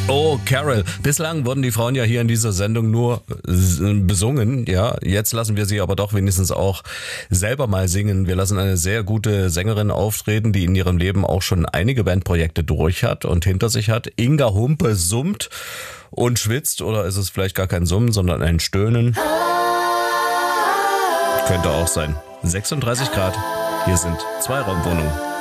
Oh, Carol. Bislang wurden die Frauen ja hier in dieser Sendung nur besungen, ja. Jetzt lassen wir sie aber doch wenigstens auch selber mal singen. Wir lassen eine sehr gute Sängerin auftreten, die in ihrem Leben auch schon einige Bandprojekte durch hat und hinter sich hat. Inga Humpe summt und schwitzt, oder ist es vielleicht gar kein Summen, sondern ein Stöhnen? Könnte auch sein. 36 Grad. Hier sind Zweiraumwohnungen.